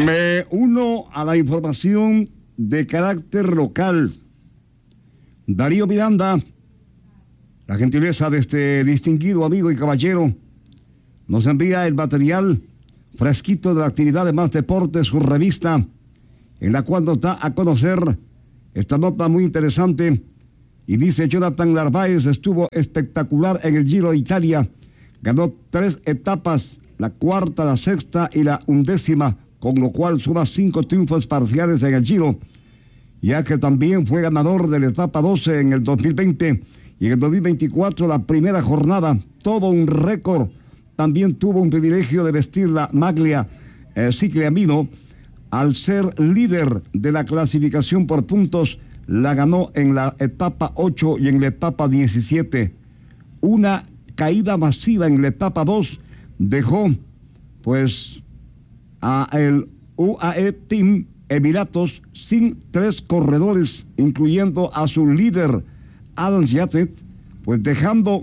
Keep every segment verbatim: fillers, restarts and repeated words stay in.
Me uno a la información de carácter local. Darío Miranda, la gentileza de este distinguido amigo y caballero, nos envía el material fresquito de la actividad de Más Deportes, su revista, en la cual nos da a conocer esta nota muy interesante. Y dice: Jonathan Narváez estuvo espectacular en el Giro de Italia. Ganó tres etapas, la cuarta, la sexta y la undécima, con lo cual suma cinco triunfos parciales en el Giro, ya que también fue ganador de la etapa doce en el dos mil veinte y en el dos mil veinticuatro la primera jornada, todo un récord. También tuvo un privilegio de vestir la maglia eh, ciclamino al ser líder de la clasificación por puntos. La ganó en la etapa ocho y en la etapa diecisiete. Una caída masiva en la etapa dos dejó pues a el U A E Team Emiratos sin tres corredores, incluyendo a su líder Adam Yates, pues dejando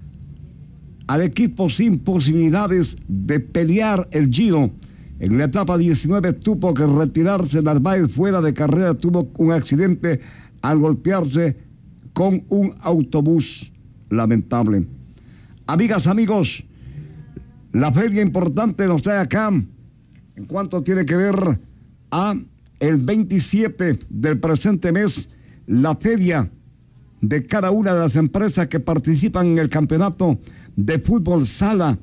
al equipo sin posibilidades de pelear el Giro. En la etapa diecinueve tuvo que retirarse Narváez fuera de carrera, tuvo un accidente al golpearse con un autobús. Lamentable. Amigas, amigos, la feria importante nos trae acá en cuanto tiene que ver a el veintisiete del presente mes, la feria de cada una de las empresas que participan en el campeonato de fútbol sala,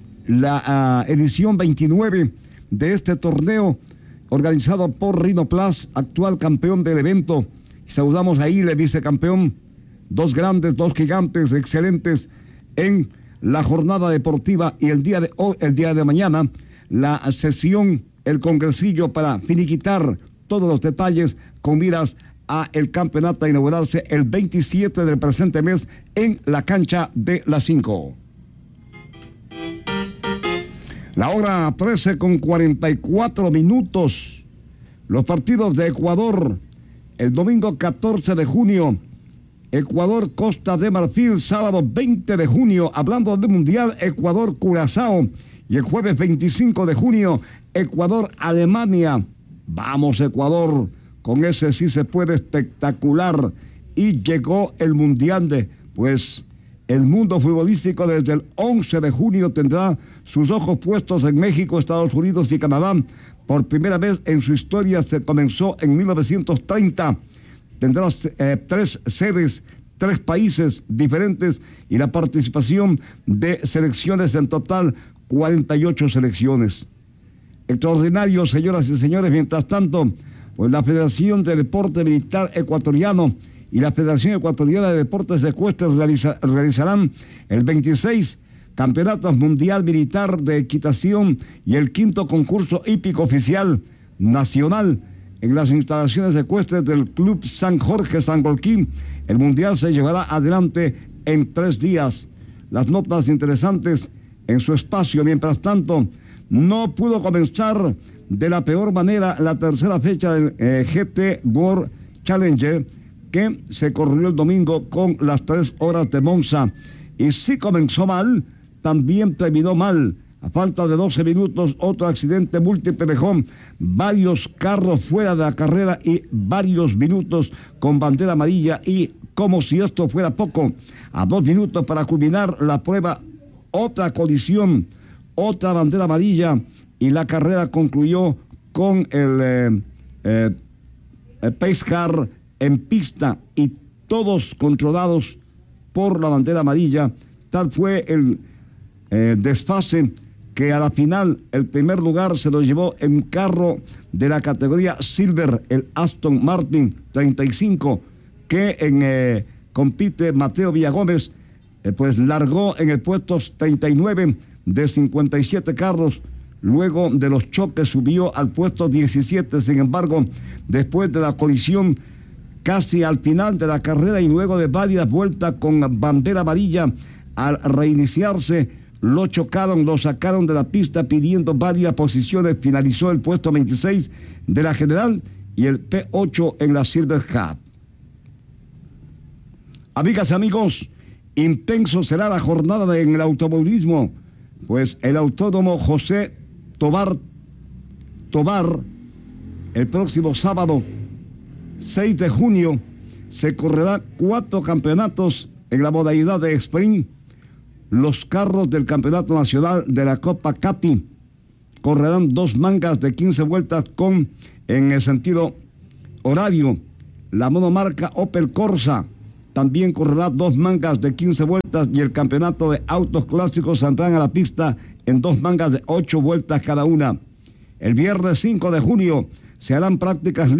la uh, edición veintinueve de este torneo organizado por Rinoplas, actual campeón del evento. Saludamos ahí el vicecampeón, dos grandes, dos gigantes excelentes en la jornada deportiva, y el día de hoy, el día de mañana, la sesión, el congresillo para finiquitar todos los detalles con miras a el campeonato a inaugurarse el veintisiete del presente mes en la cancha de las cinco. La hora trece con cuarenta y cuatro minutos. Los partidos de Ecuador, el domingo catorce de junio, Ecuador, Costa de Marfil, sábado veinte de junio, hablando de Mundial, Ecuador, Curazao, y el jueves veinticinco de junio, Ecuador, Alemania. Vamos, Ecuador, con ese sí se puede espectacular. Y llegó el Mundial de, pues, el mundo futbolístico desde el once de junio tendrá sus ojos puestos en México, Estados Unidos y Canadá. Por primera vez en su historia, se comenzó en mil novecientos treinta. Tendrá eh, tres sedes, tres países diferentes y la participación de selecciones, en total cuarenta y ocho selecciones. Extraordinario, señoras y señores. Mientras tanto, pues la Federación de Deporte Militar Ecuatoriano y la Federación Ecuatoriana de Deportes Ecuestres realiza, realizarán el veintiséis Campeonatos Mundial Militar de Equitación y el quinto concurso hípico oficial nacional en las instalaciones ecuestres del Club San Jorge Sangolquí. El Mundial se llevará adelante en tres días. Las notas interesantes en su espacio. Mientras tanto, no pudo comenzar de la peor manera la tercera fecha del eh, G T World Challenger, que se corrió el domingo con las tres horas de Monza. Y si comenzó mal, también terminó mal. A falta de doce minutos, otro accidente múltiple dejó varios carros fuera de la carrera y varios minutos con bandera amarilla. Y como si esto fuera poco, a dos minutos para culminar la prueba, otra colisión, otra bandera amarilla, y la carrera concluyó con el, eh, eh, el pace car en pista y todos controlados por la bandera amarilla. Tal fue el eh, desfase que a la final el primer lugar se lo llevó en un carro de la categoría Silver, el Aston Martin treinta y cinco, que en eh, compite Mateo Villagómez, eh, pues largó en el puesto treinta y nueve de cincuenta y siete carros. Luego de los choques subió al puesto diecisiete. Sin embargo, después de la colisión casi al final de la carrera y luego de varias vueltas con bandera amarilla, al reiniciarse lo chocaron, lo sacaron de la pista pidiendo varias posiciones. Finalizó el puesto veintiséis de la general y el P ocho en la Silver Cup. Amigas y amigos, intenso será la jornada de, en el automovilismo, pues el autódromo José Tobar Tobar, el próximo sábado seis de junio se correrá cuatro campeonatos en la modalidad de sprint. Los carros del Campeonato Nacional de la Copa Cati correrán dos mangas de quince vueltas con, en el sentido horario. La monomarca Opel Corsa también correrá dos mangas de quince vueltas y el campeonato de autos clásicos saldrán a la pista en dos mangas de ocho vueltas cada una. El viernes cinco de junio se harán prácticas